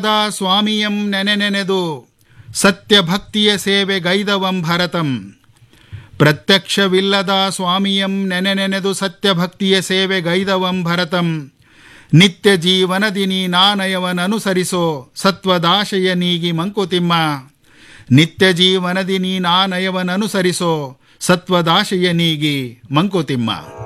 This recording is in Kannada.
ಸ್ವಾಮಿಯಂ ನೆನೆನೆನೆದು ಸತ್ಯಭಕ್ತಿಯ ಸೇವೆ ಗೈದವಂ ಭರತಂ. ಪ್ರತ್ಯಕ್ಷವಿಲ್ಲದ ಸ್ವಾಮಿಯಂ ನೆನೆನೆನೆದು ಸತ್ಯಭಕ್ತಿಯ ಸೇವೆ ಗೈದವಂ ಭರತಂ. ನಿತ್ಯ ಜೀವನದಿ ನೀ ನಾನಯವನನುಸರಿಸೋ ಸತ್ವದಾಶಯ ನೀಗಿ ಮಂಕುತಿಮ್ಮ. ನಿತ್ಯ ಜೀವನದಿ ನೀ ನಾನಯವನನುಸರಿಸೋ ಸತ್ವದಾಶಯ ನೀಗಿ ಮಂಕುತಿಮ್ಮ.